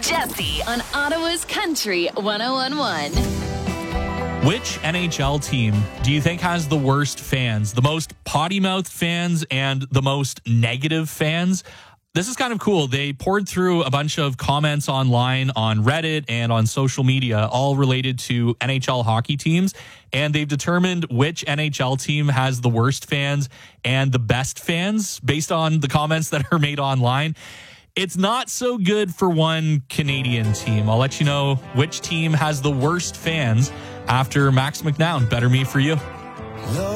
Jesse on Ottawa's Country 101.1. Which NHL team do you think has the worst fans, the most potty-mouthed fans, and the most negative fans? This is kind of cool. They poured through a bunch of comments online on Reddit and on social media, all related to NHL hockey teams, and they've determined which NHL team has the worst fans and the best fans based on the comments that are made online. It's not so good for one Canadian team. I'll let you know which team has the worst fans after Max McNown. Better Me For You.